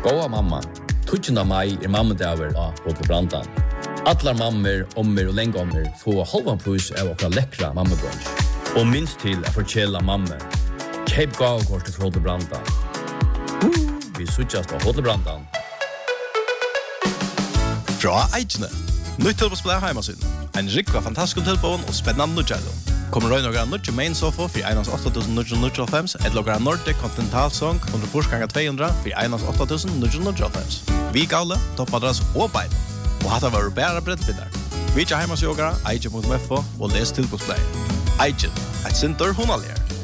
Goa mamma, 20. mai mammedager av Hotel Brandan. Allar mammer, ommer og lengommer får halvan pris av okra lekkra mammebrunch. Og minst til å fortjela mamme. Kjøp gavekort til Hotel Brandan. Vi suttjast av Hotel Brandan. Fra Eikene. Nytt tilbåsplay heimasyn. En rikva fantastisk tilbån og spennende nødgjællo. Kommer røy nogra nødje main sofa for 1.8.995 et logra Nordic Continental Song 100 for 1.8.995. Vi gavle, toppadras og bein. Og hatta var bæra brettbindar. Vi ikke heimasjogara, eikje.mfo og les tilbåsplay. Eikje, et sinter hunaljer.